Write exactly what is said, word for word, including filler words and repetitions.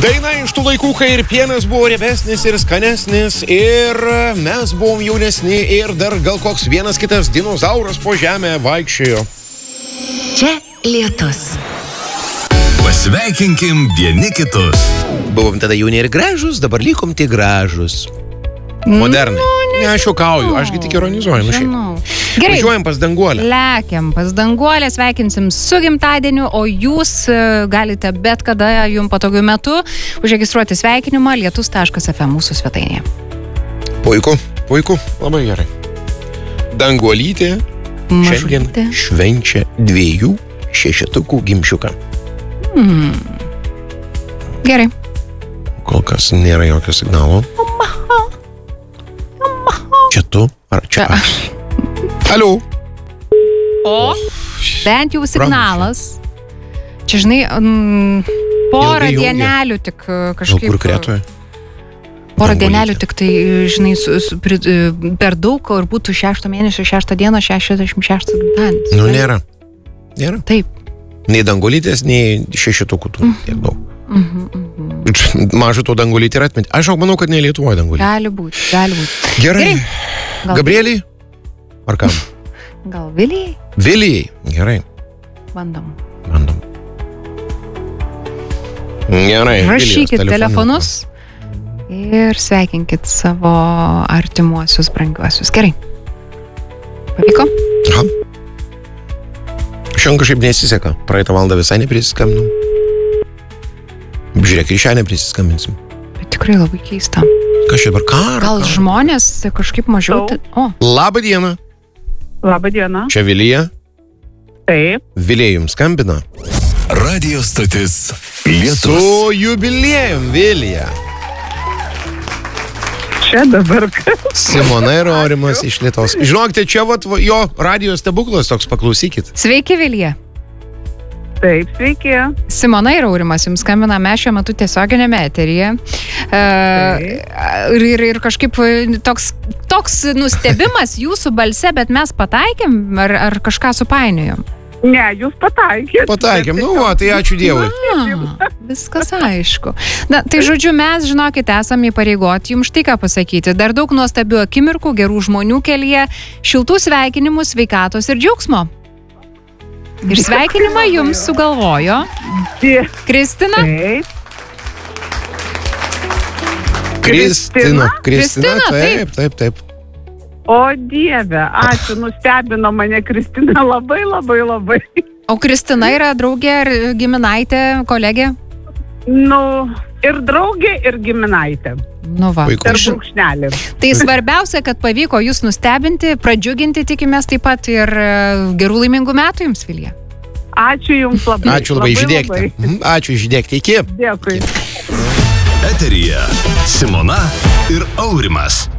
Daina iš tų laikų, kai ir pienas buvo riebesnis ir skanesnis, ir mes buvom jaunesni, ir dar gal koks vienas kitas dinozauras po žemę vaikščiojo. Čia lietus. Pasveikinkim vieni kitus. Buvom tada jauni ir gražus, dabar likom tik gražus. Modernai. Nu, ne, aš juokauju, ašgi tik ironizuoju. Žinau. Gerai. Važiuojam pas Danguolę. Lekiam pas Danguolę, sveikinsim su gimtadieniu, o jūs galite bet kada jums patogiu metu užregistruoti sveikinimą lietus taškas ef em mūsų svetainėje. Puiku, puiku, labai gerai. Danguolytė šiandien švenčia dviejų šešetukų gimšiuką. Hmm. Gerai. Kol kas nėra jokio signalo. Čia tu, ar čia aš? Alio. O, bent jau signalas. Čia, žinai, m, porą dienelių tik kažkaip... Gal kur Kretoje? Porą dienelių tik tai, žinai, su, su, pri, per daug, ir būtų šešto mėnesio, šeštą dieną, šešiasdešimt šeštas gimtadienis. Nu, nėra. Nėra. Taip. Nei dangulytės, nei šešetukų tų. Mm. Tiek daug. Mhm, mhm. Mažu to dangulytį ir atmeti. Aš jau manau, kad ne Lietuvoje dangulytį. Gali būti, gali būti. Gerai. Gal Gabrieliai? Ar kam? Gal Vilijai? Vilijai. Gerai. Bandom. Bandom. Gerai. Rašykit telefonus ir sveikinkit savo artimuosius, brangiuosius. Gerai. Pavyko? Aha. Šiandien kažkaip nesiseka. Praeitą valandą visai neprisiskambinau. Žiūrėk, į šią neprisiskambinsim. Bet tikrai labai keista. Kas čia dabar? Kar, Gal kar. žmonės kažkaip mažiau... Tau. O, Labą dieną. Labą dieną. Čia Vilija. Taip. Vilija jums skambina. Radio stotis Lietus. Su jubiliejum, Vilija. Čia dabar. Simona ir Aurimas iš Lietuvos. Žinokite, čia vat, jo radio stebuklas toks, paklausykit. sveiki, Vilija. Taip, sveiki. Simona ir Aurimas jums skambina, mes šiuo metu tiesioginėme eteryje. Uh, ir, ir, ir kažkaip toks, toks nustebimas jūsų balse, bet mes pataikėm ar, ar kažką supainiojom? Ne, jūs pataikėt. Pataikėm, nu va, tai ačiū Dievui. A, viskas aišku. Na, tai žodžiu, mes, žinokit, esame įpareigoti jums štai ką pasakyti. Dar daug nuostabių akimirkų, gerų žmonių kelyje, šiltų sveikinimų, sveikatos ir džiaugsmo. Ir sveikinimą jums sugalvojo Kristina. Taip. Kristina. Kristina, Kristina, taip, taip, taip. O Dieve, ačiū, nustebino mane Kristina labai, labai, labai. O Kristina yra draugė ar giminaitė, kolegė? Nu, ir draugė, ir giminaitė. Nu va. Puiku. Per brūkšnelį. Tai svarbiausia, kad pavyko jūs nustebinti, pradžiuginti, tikimės taip pat ir gerų laimingų metų jums, Vilija. Ačiū jums labai. Ačiū labai, žydėkite. Mhm, ačiū, žydėkite. Iki. Dėkui. Eteryje Simona ir Aurimas.